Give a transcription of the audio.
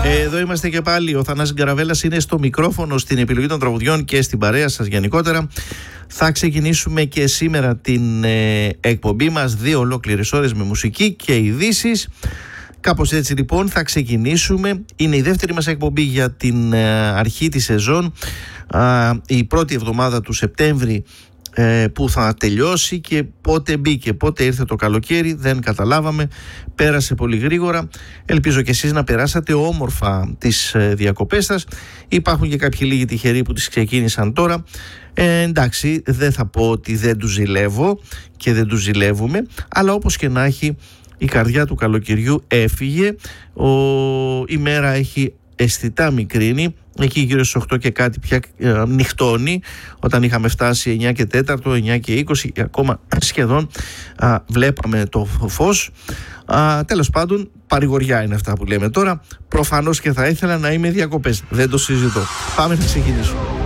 Εδώ είμαστε και πάλι. Ο Θανάσης Γκαραβέλας είναι στο μικρόφωνο, στην επιλογή των τραγουδιών και στην παρέα σας γενικότερα. Θα ξεκινήσουμε και σήμερα την εκπομπή μας 2 ολόκληρες ώρες με μουσική και ειδήσεις. Κάπως έτσι λοιπόν θα ξεκινήσουμε. Είναι η δεύτερη μας εκπομπή για την αρχή της σεζόν. Η πρώτη εβδομάδα του Σεπτέμβρη που θα τελειώσει, και πότε μπήκε, πότε ήρθε το καλοκαίρι δεν καταλάβαμε, πέρασε πολύ γρήγορα. Ελπίζω και εσείς να περάσατε όμορφα τις διακοπές σας. Υπάρχουν και κάποιοι λίγοι τυχεροί που τις ξεκίνησαν τώρα. Εντάξει, δεν θα πω ότι δεν τους ζηλεύω και δεν τους ζηλεύουμε, αλλά όπως και να έχει, η καρδιά του καλοκαιριού έφυγε. Η μέρα έχει αισθητά μικρύνει. Εκεί γύρω στις 8 και κάτι πια νυχτώνει. Όταν είχαμε φτάσει 9 και 4, 9 και 20, ακόμα σχεδόν βλέπαμε το φως. Τέλος πάντων, παρηγοριά είναι αυτά που λέμε τώρα. Προφανώς και θα ήθελα να είμαι διακοπές. Δεν το συζητώ. Πάμε να ξεκινήσουμε.